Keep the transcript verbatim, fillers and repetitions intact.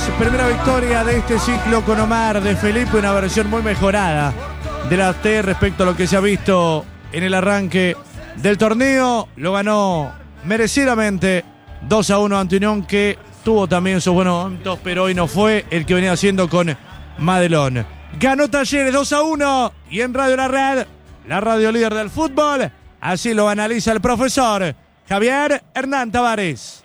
primera victoria de este ciclo con Omar de Felipe, una versión muy mejorada de la T respecto a lo que se ha visto en el arranque del torneo. Lo ganó merecidamente dos a uno ante Unión, que tuvo también sus buenos momentos, pero hoy no fue el que venía haciendo con Madelón. Ganó Talleres dos a uno y en Radio La Red, la radio líder del fútbol, así lo analiza el profesor Javier Hernán Tavares.